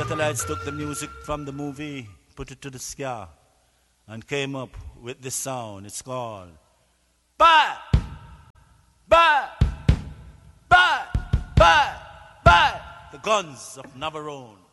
Ghetto took the music from the movie, put it to the ska, and came up with this sound. It's called Bye! Bye! Bye! Bye! Bye! The Guns of Navarone.